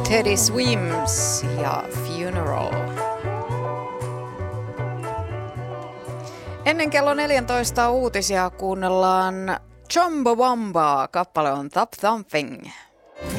Teddy Swims ja Funeral. Ennen kello 14 uutisia kuunnellaan Chumbawamba. Kappale on Tap Thumping.